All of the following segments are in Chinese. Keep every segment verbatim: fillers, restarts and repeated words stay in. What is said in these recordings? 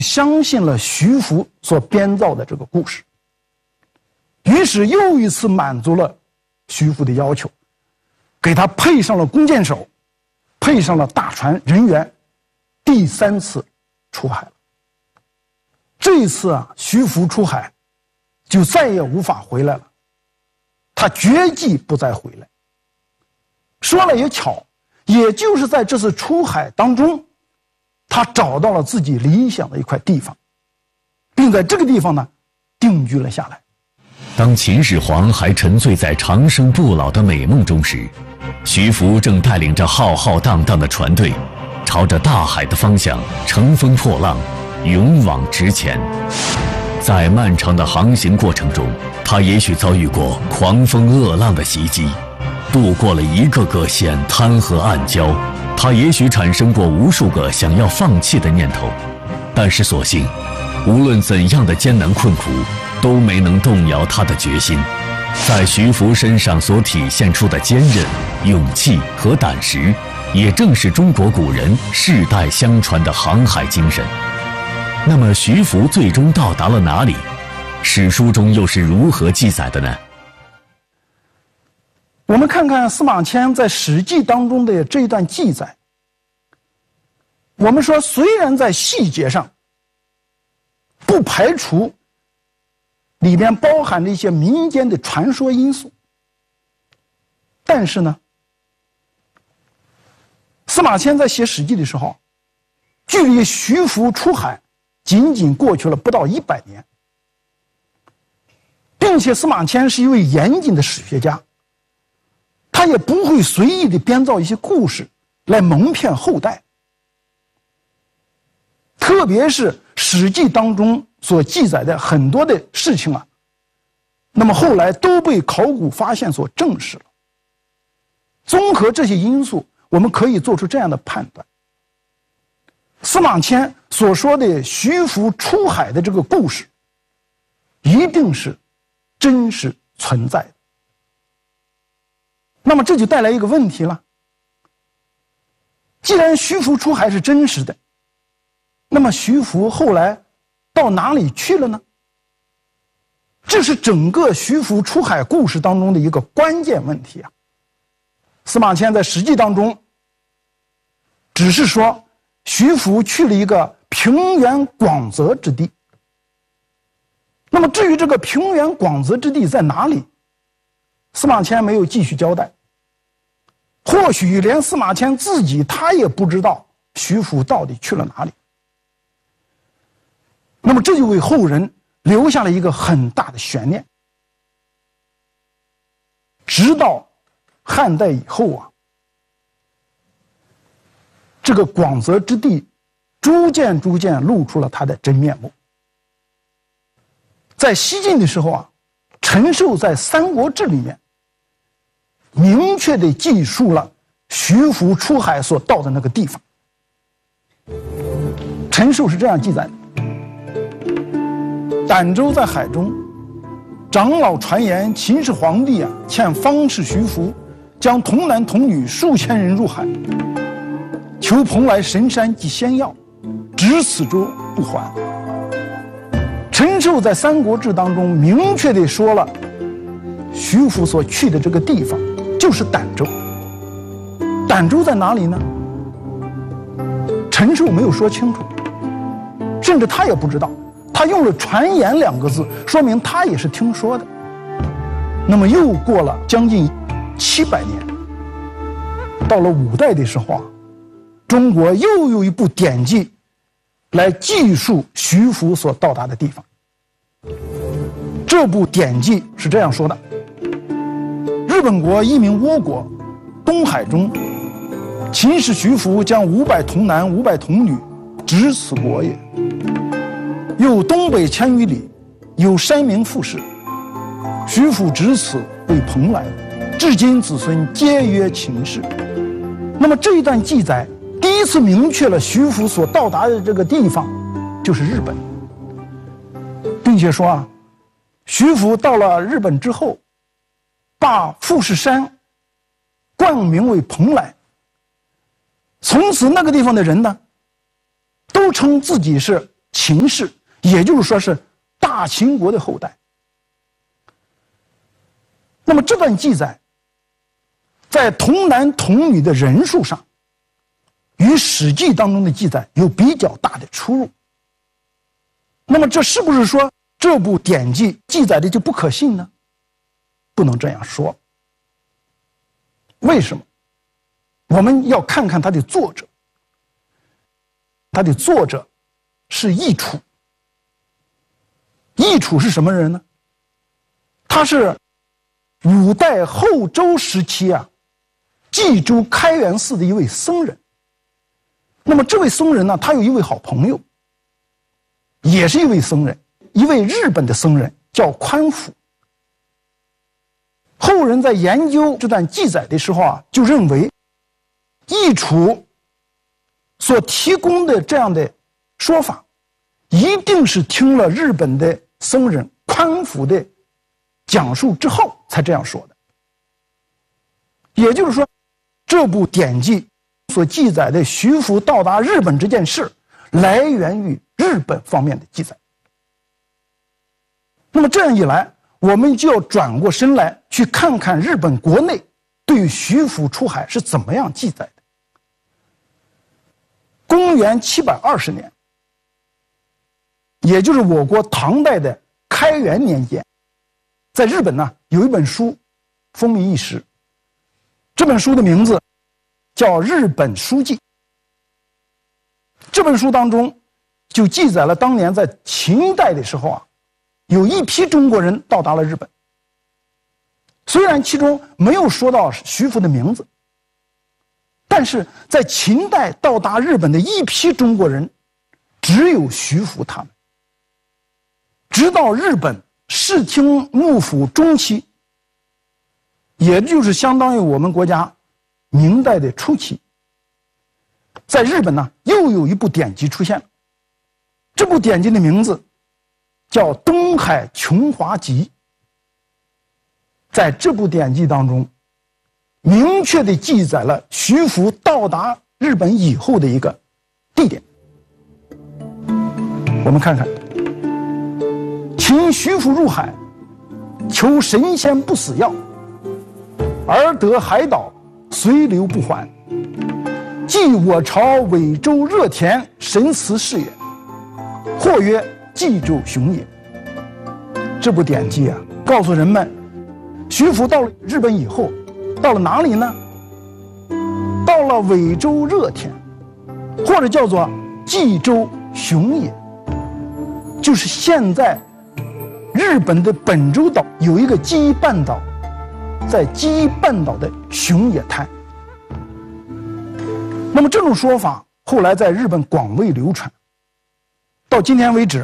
相信了徐福所编造的这个故事，于是又一次满足了徐福的要求，给他配上了弓箭手，配上了大船人员，第三次出海了。这一次啊，徐福出海就再也无法回来了，他决计不再回来。说了也巧，也就是在这次出海当中，他找到了自己理想的一块地方，并在这个地方呢定居了下来。 当秦始皇还沉醉在长生不老的美梦中时，徐福正带领着浩浩荡荡的船队，朝着大海的方向乘风破浪，勇往直前。在漫长的航行过程中，他也许遭遇过狂风恶浪的袭击，度过了一个个险滩和暗礁，他也许产生过无数个想要放弃的念头，但是所幸，无论怎样的艰难困苦，都没能动摇他的决心。在徐福身上所体现出的坚韧、勇气和胆识，也正是中国古人世代相传的航海精神。那么徐福最终到达了哪里？史书中又是如何记载的呢？ 我们看看司马迁在《史记》当中的这一段记载。我们说，虽然在细节上不排除里面包含着一些民间的传说因素，但是呢，司马迁在写《史记》的时候，距离徐福出海仅仅过去了不到一百年，并且司马迁是一位严谨的史学家，他也不会随意的编造一些故事来蒙骗后代。特别是《史记》当中所记载的很多的事情啊，那么后来都被考古发现所证实了。综合这些因素，我们可以做出这样的判断：司马迁所说的徐福出海的这个故事，一定是真实存在的。那么这就带来一个问题了：既然徐福出海是真实的，那么徐福后来到哪里去了呢？这是整个徐福出海故事当中的一个关键问题啊。司马迁在《史记》当中只是说徐福去了一个平原广泽之地。那么至于这个平原广泽之地在哪里，司马迁没有继续交代。或许连司马迁自己他也不知道徐福到底去了哪里。那么这就为后人留下了一个很大的悬念。直到汉代以后啊，这个广泽之地逐渐逐渐露出了它的真面目。在西晋的时候啊，陈寿在《三国志》里面明确地记述了徐福出海所到的那个地方。陈寿是这样记载的：儋州在海中，长老传言秦始皇帝啊遣方士徐福将童男童女数千人入海，求蓬莱神山及仙药，执此舟不还。陈寿在《三国志》当中明确地说了，徐福所去的这个地方就是儋州。儋州在哪里呢？陈寿没有说清楚，甚至他也不知道。他用了传言两个字，说明他也是听说的。那么又过了将近七百年，到了五代的时候啊，中国又有一部典籍来记述徐福所到达的地方。这部典籍是这样说的：日本国一名倭国，东海中，秦使徐福将五百童男五百童女执此国也。又东北千余里，有山名傅氏，徐福执此为蓬莱，至今子孙皆曰秦氏。那么这一段记载第一次明确了徐福所到达的这个地方就是日本，并且说啊，徐福到了日本之后，把富士山冠名为蓬莱，从此那个地方的人呢，都称自己是秦氏，也就是说是大秦国的后代。那么这段记载在童男童女的人数上与《史记》当中的记载有比较大的出入。那么这是不是说这部典籍记载的就不可信呢？不能这样说。为什么？我们要看看它的作者。它的作者是易楚。易楚是什么人呢？他是五代后周时期啊，冀州开元寺的一位僧人。那么这位僧人呢，他有一位好朋友，也是一位僧人，一位日本的僧人叫宽甫。后人在研究这段记载的时候啊，就认为易楚所提供的这样的说法，一定是听了日本的僧人宽甫的讲述之后才这样说的。也就是说，这部典籍所记载的徐福到达日本这件事，来源于日本方面的记载。那么这样一来，我们就要转过身来去看看日本国内对徐福出海是怎么样记载的。公元七百二十年，也就是我国唐代的开元年间，在日本呢有一本书风靡一时，这本书的名字叫《日本书记》。这本书当中就记载了当年在秦代的时候啊，有一批中国人到达了日本。虽然其中没有说到徐福的名字，但是在秦代到达日本的一批中国人，只有徐福他们。直到日本室町幕府中期，也就是相当于我们国家明代的初期，在日本呢又有一部典籍出现了。这部典籍的名字叫《东海琼华集》。在这部典籍当中，明确地记载了徐福到达日本以后的一个地点。我们看看，秦徐福入海，求神仙不死药，而得海岛，随流不还。即我朝尾州热田神祠是也，或曰冀州熊也。这部典籍啊，告诉人们，徐福到了日本以后，到了哪里呢？到了尾州热田，或者叫做冀州熊野，就是现在日本的本州岛有一个纪伊半岛，在纪伊半岛的熊野滩。那么这种说法后来在日本广为流传，到今天为止，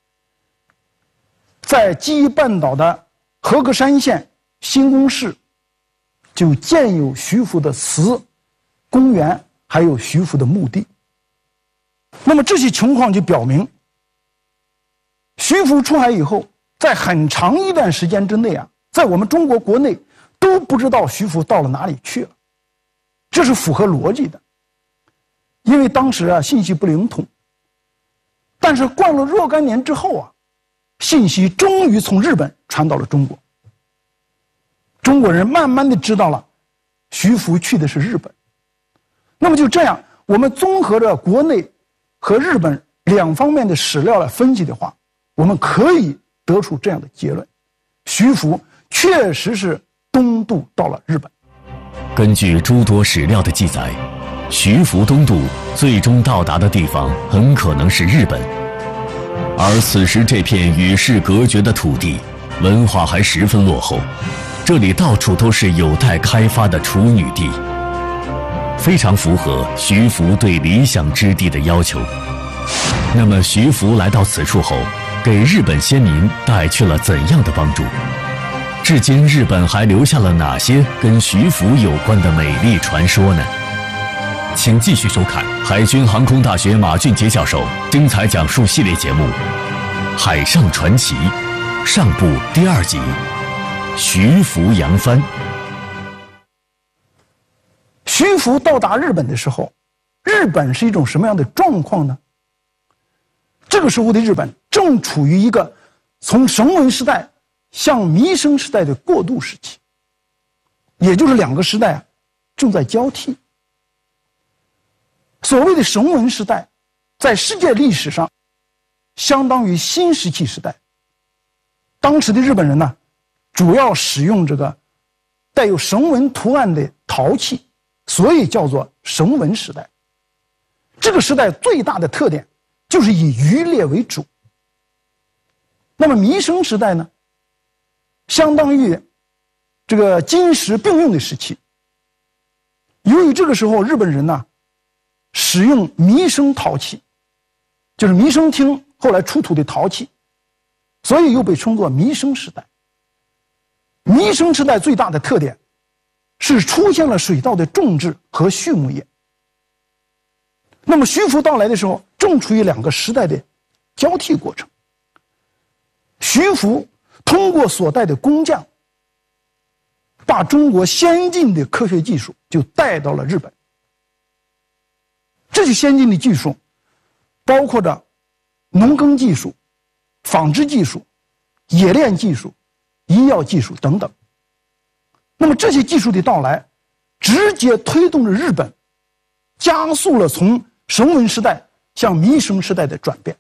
在纪伊半岛的和歌山县新宫市就建有徐福的祠、公园，还有徐福的墓地。那么这些情况就表明，徐福出海以后，在很长一段时间之内啊，在我们中国国内都不知道徐福到了哪里去了，这是符合逻辑的。因为当时啊信息不灵通，但是过了若干年之后啊，信息终于从日本传到了中国。中国人慢慢的知道了徐福去的是日本。那么就这样，我们综合着国内和日本两方面的史料来分析的话，我们可以得出这样的结论：徐福确实是东渡到了日本。 根据诸多史料的记载，徐福东渡最终到达的地方很可能是日本，而此时这片与世隔绝的土地，文化还十分落后，这里到处都是有待开发的处女地，非常符合徐福对理想之地的要求。那么徐福来到此处后，给日本先民带去了怎样的帮助？至今日本还留下了哪些跟徐福有关的美丽传说呢？请继续收看海军航空大学马俊杰教授精彩讲述系列节目《海上传奇》上部第二集《徐福扬帆》。 徐福到达日本的时候，日本是一种什么样的状况呢？ 这个时候的日本正处于一个从绳文时代向弥生时代的过渡时期，也就是两个时代啊正在交替。所谓的绳文时代，在世界历史上相当于新石器时代。当时的日本人呢，主要使用这个带有绳纹图案的陶器，所以叫做绳文时代。这个时代最大的特点就是以渔猎为主。那么弥生时代呢，相当于这个金石并用的时期。由于这个时候日本人呢使用弥生陶器，就是弥生厅后来出土的陶器，所以又被称作弥生时代。弥生时代最大的特点是出现了水稻的种植和畜牧业。那么徐福到来的时候，正处于两个时代的交替过程。徐福通过所带的工匠，把中国先进的科学技术就带到了日本。这些先进的技术包括着农耕技术、纺织技术、冶炼技术、医药技术等等。那么这些技术的到来，直接推动着日本加速了从绳文时代向弥生时代的转变。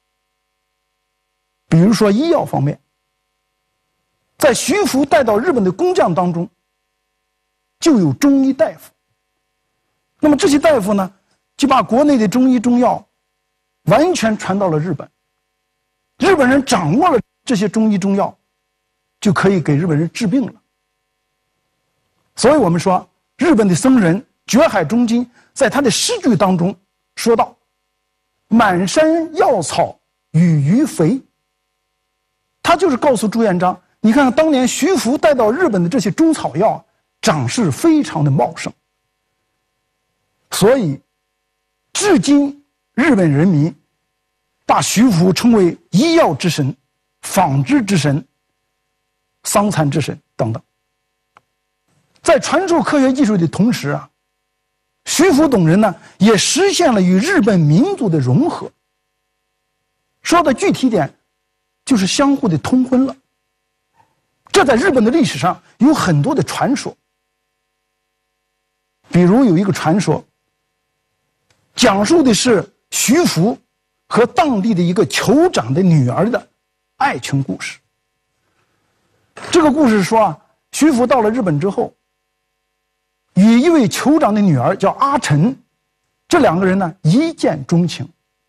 比如说医药方面，在徐福带到日本的工匠当中，就有中医大夫。那么这些大夫呢，就把国内的中医中药完全传到了日本。日本人掌握了这些中医中药，就可以给日本人治病了。所以我们说，日本的僧人觉海中金在他的诗句当中说道：“满山药草与鱼肥。”他就是告诉朱元璋，你看看当年徐福带到日本的这些中草药长势非常的茂盛。所以至今日本人民把徐福称为医药之神、纺织之神、桑蚕之神等等。在传授科学技术的同时啊，徐福等人呢也实现了与日本民族的融合。说的具体点，就是相互的通婚了。这在日本的历史上有很多的传说。比如有一个传说，讲述的是徐福和当地的一个酋长的女儿的爱情故事。这个故事说啊，徐福到了日本之后，与一位酋长的女儿叫阿宸，这两个人呢一见钟情。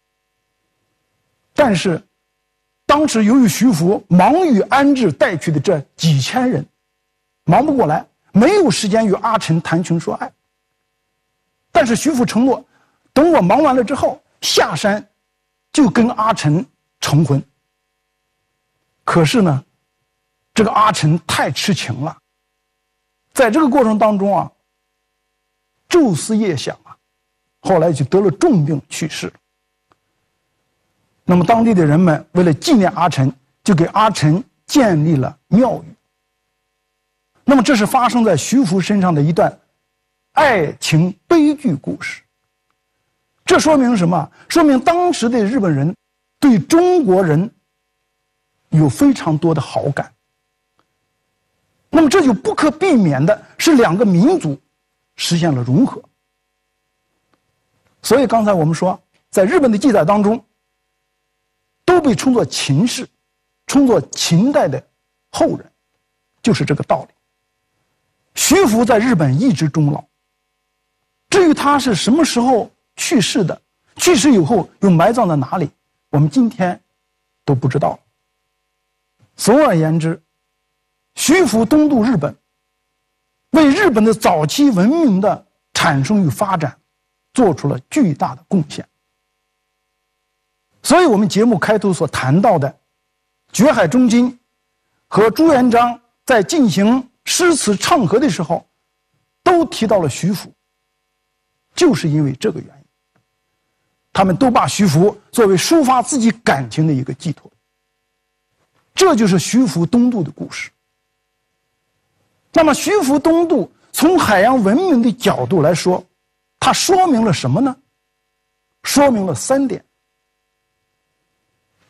但是当时由于徐福忙于安置带去的这几千人，忙不过来，没有时间与阿宸谈情说爱。但是徐福承诺，等我忙完了之后下山就跟阿宸成婚。可是呢，这个阿宸太痴情了，在这个过程当中啊，昼思夜想啊，后来就得了重病去世了。那么当地的人们为了纪念阿宸，就给阿宸建立了庙宇。那么这是发生在徐福身上的一段爱情悲剧故事。这说明什么？说明当时的日本人对中国人有非常多的好感。那么这就不可避免的是两个民族实现了融合。所以刚才我们说，在日本的记载当中都被称作秦氏，称作秦代的后人，就是这个道理。徐福在日本一直终老，至于他是什么时候去世的，去世以后又埋葬在哪里，我们今天都不知道。总而言之，徐福东渡日本，为日本的早期文明的产生与发展做出了巨大的贡献。所以我们节目开头所谈到的觉海中金和朱元璋在进行诗词唱和的时候都提到了徐福，就是因为这个原因。他们都把徐福作为抒发自己感情的一个寄托。这就是徐福东渡的故事。那么徐福东渡从海洋文明的角度来说，它说明了什么呢？说明了三点。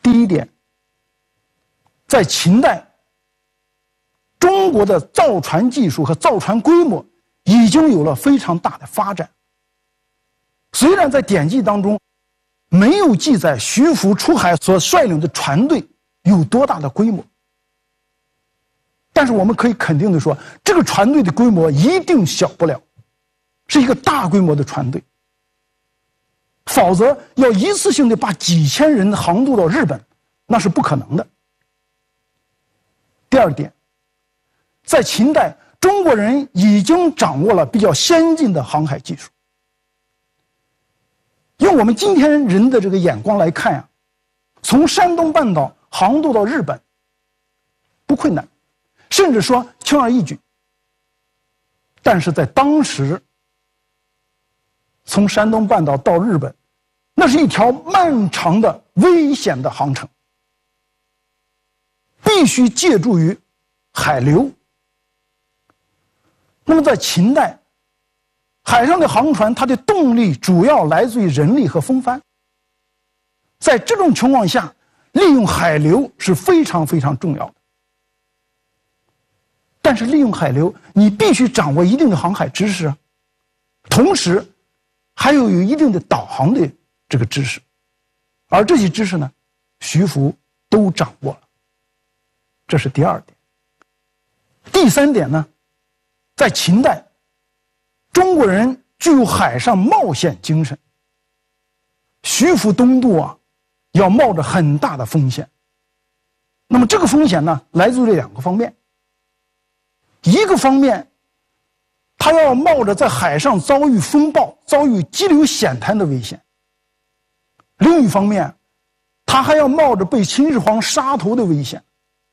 第一点，在秦代，中国的造船技术和造船规模已经有了非常大的发展。虽然在典籍当中没有记载徐福出海所率领的船队有多大的规模，但是我们可以肯定的说，这个船队的规模一定小不了，是一个大规模的船队。否则要一次性的把几千人航渡到日本，那是不可能的。第二点，在秦代，中国人已经掌握了比较先进的航海技术。用我们今天人的这个眼光来看呀、啊，从山东半岛航渡到日本不困难，甚至说轻而易举。但是在当时，从山东半岛到日本，那是一条漫长的危险的航程，必须借助于海流。那么在秦代，海上的航船它的动力主要来自于人力和风帆，在这种情况下，利用海流是非常非常重要的。但是利用海流，你必须掌握一定的航海知识啊，同时还有有一定的导航的这个知识，而这些知识呢，徐福都掌握了。这是第二点。第三点呢，在秦代，中国人具有海上冒险精神。徐福东渡啊，要冒着很大的风险。那么这个风险呢，来自于两个方面。一个方面，他要冒着在海上遭遇风暴、遭遇激流险滩的危险；另一方面，他还要冒着被秦始皇杀头的危险。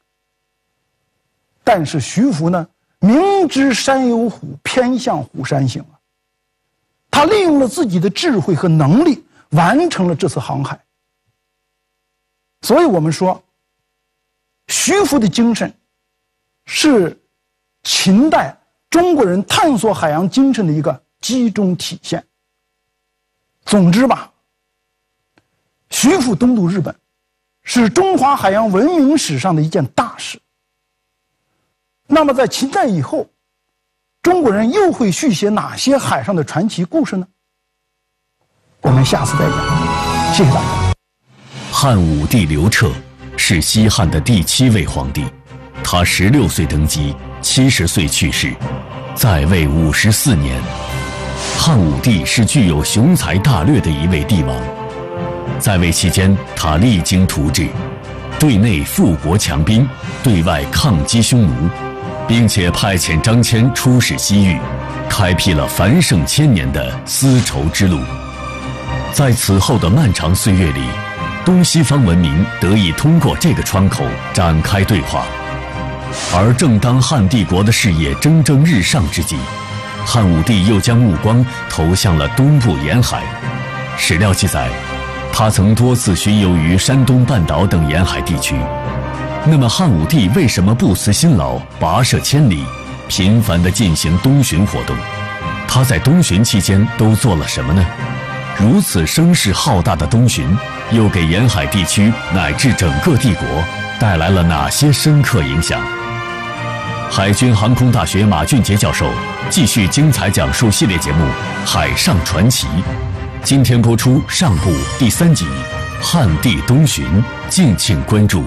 但是徐福呢，明知山有虎，偏向虎山行啊！他利用了自己的智慧和能力，完成了这次航海。所以我们说，徐福的精神是秦代中国人探索海洋精神的一个集中体现。总之吧，徐福东渡日本是中华海洋文明史上的一件大事。那么在秦代以后，中国人又会续写哪些海上的传奇故事呢？我们下次再讲。谢谢大家。 汉武帝刘彻是西汉的第七位皇帝，他十六岁登基，七十岁去世，在位五十四年。汉武帝是具有雄才大略的一位帝王，在位期间，他励精图治，对内富国强兵，对外抗击匈奴，并且派遣张骞出使西域，开辟了繁盛千年的丝绸之路。在此后的漫长岁月里，东西方文明得以通过这个窗口展开对话。而正当汉帝国的事业蒸蒸日上之际，汉武帝又将目光投向了东部沿海。史料记载，他曾多次巡游于山东半岛等沿海地区。那么汉武帝为什么不辞辛劳，跋涉千里，频繁地进行东巡活动？他在东巡期间都做了什么呢？如此声势浩大的东巡，又给沿海地区乃至整个帝国带来了哪些深刻影响？海军航空大学马俊杰教授继续精彩讲述系列节目《海上传奇》，今天播出上部第三集《汉帝东巡》，敬请关注。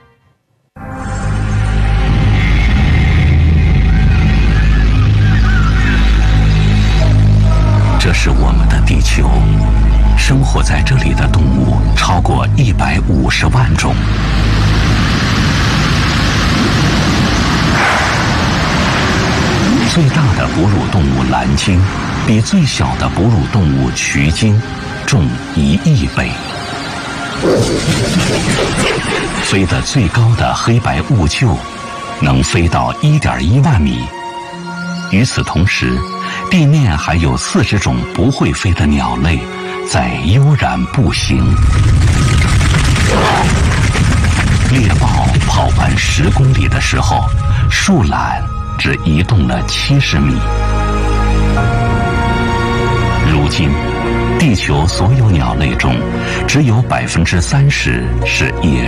这是我们的地球，生活在这里的动物超过一百五十万种。最大的哺乳动物蓝鲸，比最小的哺乳动物渠鲸重一亿倍。飞得最高的黑白兀鹫，能飞到一点一万米。与此同时，地面还有四十种不会飞的鸟类在悠然步行。猎豹跑完十公里的时候，树懒只移动了七十米。如今， 地球所有鸟类中，只有百分之三十是野